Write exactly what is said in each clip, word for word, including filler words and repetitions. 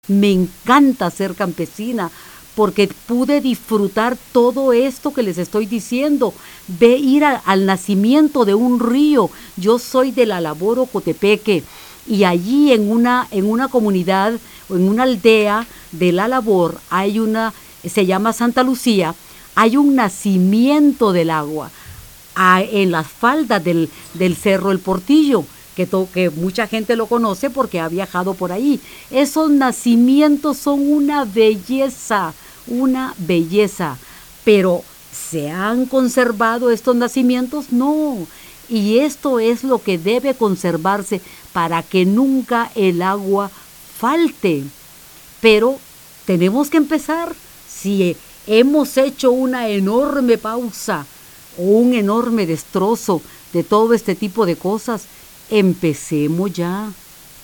Me encanta ser campesina porque pude disfrutar todo esto que les estoy diciendo. Ve ir a, al nacimiento de un río. Yo soy de la labor Ocotepeque y allí en una, en una comunidad o en una aldea de la labor hay una, se llama Santa Lucía, hay un nacimiento del agua a, en las faldas del, del Cerro El Portillo. Que, to, que mucha gente lo conoce porque ha viajado por ahí. Esos nacimientos son una belleza, una belleza. Pero, ¿se han conservado estos nacimientos? No. Y esto es lo que debe conservarse para que nunca el agua falte. Pero tenemos que empezar. Si hemos hecho una enorme pausa o un enorme destrozo de todo este tipo de cosas, empecemos ya,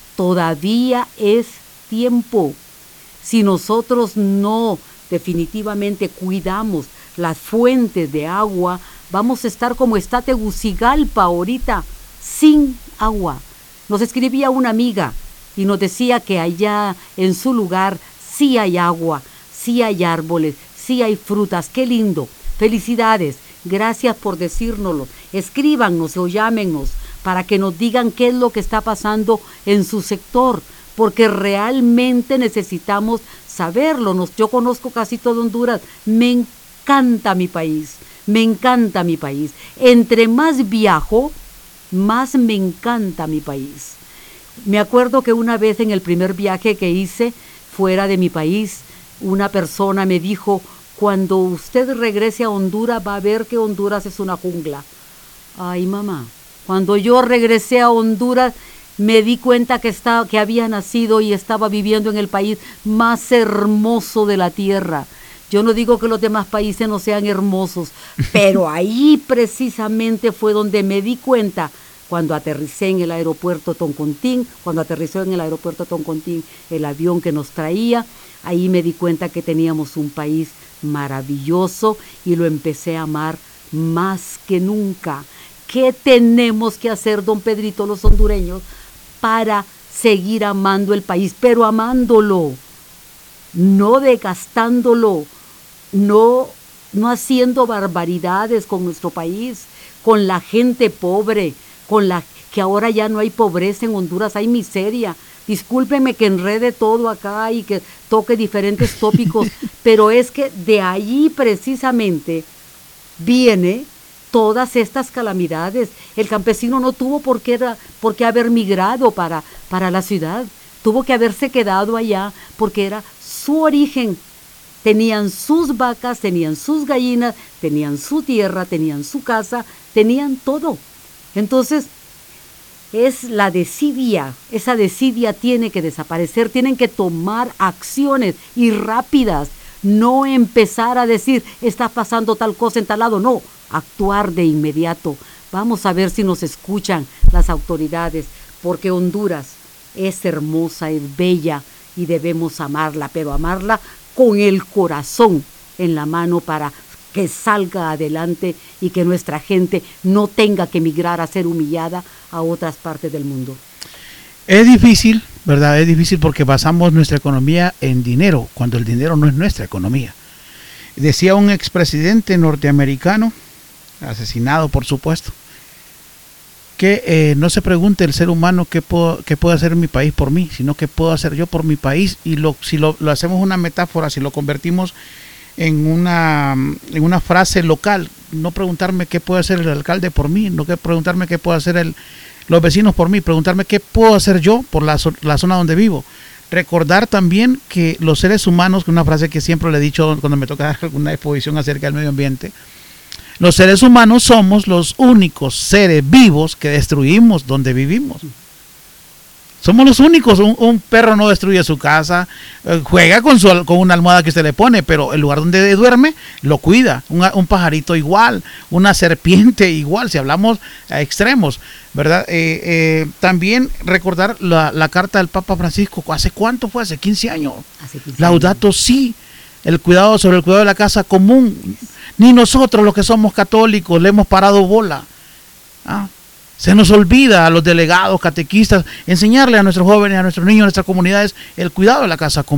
todavía es tiempo. Si nosotros no definitivamente cuidamos las fuentes de agua, vamos a estar como está Tegucigalpa ahorita, sin agua. Nos escribía una amiga y nos decía que allá en su lugar sí hay agua, sí hay árboles, sí hay frutas. ¡Qué lindo! Felicidades, gracias por decírnoslo. Escríbanos o llámenos para que nos digan qué es lo que está pasando en su sector, porque realmente necesitamos saberlo. Nos, yo conozco casi todo Honduras, me encanta mi país, me encanta mi país. Entre más viajo, más me encanta mi país. Me acuerdo que una vez en el primer viaje que hice fuera de mi país, una persona me dijo, cuando usted regrese a Honduras va a ver que Honduras es una jungla. Ay, mamá. Cuando yo regresé a Honduras, me di cuenta que, estaba, que había nacido y estaba viviendo en el país más hermoso de la tierra. Yo no digo que los demás países no sean hermosos, pero ahí precisamente fue donde me di cuenta, cuando aterricé en el aeropuerto Toncontín, cuando aterrizó en el aeropuerto Toncontín el avión que nos traía, ahí me di cuenta que teníamos un país maravilloso y lo empecé a amar más que nunca. ¿Qué tenemos que hacer, don Pedrito, los hondureños, para seguir amando el país? Pero amándolo, no desgastándolo, no, no haciendo barbaridades con nuestro país, con la gente pobre, con la que ahora ya no hay pobreza en Honduras, hay miseria. Discúlpeme que enrede todo acá y que toque diferentes tópicos, pero es que de allí precisamente viene todas estas calamidades. El campesino no tuvo por qué, por qué haber migrado para, para la ciudad, tuvo que haberse quedado allá porque era su origen. Tenían sus vacas, tenían sus gallinas, tenían su tierra, tenían su casa, tenían todo. Entonces, es la desidia, esa desidia tiene que desaparecer, tienen que tomar acciones y rápidas, no empezar a decir, está pasando tal cosa en tal lado, no, actuar de inmediato. Vamos a ver si nos escuchan las autoridades, porque Honduras es hermosa, es bella y debemos amarla, pero amarla con el corazón en la mano para que salga adelante y que nuestra gente no tenga que emigrar a ser humillada a otras partes del mundo. Es difícil, ¿verdad? Es difícil porque basamos nuestra economía en dinero, cuando el dinero no es nuestra economía. Decía un expresidente norteamericano, asesinado por supuesto, que eh, no se pregunte el ser humano qué puedo, qué puede hacer mi país por mí, sino qué puedo hacer yo por mi país. Y lo, si lo, lo hacemos una metáfora, si lo convertimos en una, en una frase local, no preguntarme qué puede hacer el alcalde por mí, no que preguntarme qué puede hacer el, los vecinos por mí, preguntarme qué puedo hacer yo por la, la zona donde vivo. Recordar también que los seres humanos, que una frase que siempre le he dicho cuando me toca dar alguna exposición acerca del medio ambiente, los seres humanos somos los únicos seres vivos que destruimos donde vivimos. Somos los únicos. Un, un perro no destruye su casa, eh, juega con, su, con una almohada que se le pone, pero el lugar donde duerme lo cuida. Un, un pajarito igual, una serpiente igual, si hablamos a extremos, ¿verdad? Eh, eh, también recordar la, la carta del Papa Francisco. ¿Hace cuánto fue? Hace quince años. Hace quince Laudato Si, el cuidado sobre el cuidado de la casa común. Ni nosotros los que somos católicos le hemos parado bola. ¿Ah? Se nos olvida a los delegados, catequistas, enseñarle a nuestros jóvenes, a nuestros niños, a nuestras comunidades el cuidado de la casa común.